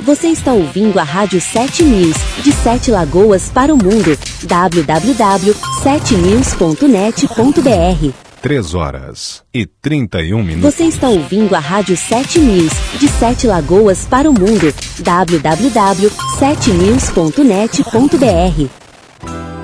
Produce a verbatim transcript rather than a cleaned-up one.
Você está ouvindo a Rádio sete News, de Sete Lagoas para o mundo. w w w ponto sete news ponto net ponto b r. três horas e trinta e um minutos. Você está ouvindo a Rádio sete News, de Sete Lagoas para o mundo. w w w ponto sete news ponto net ponto b r.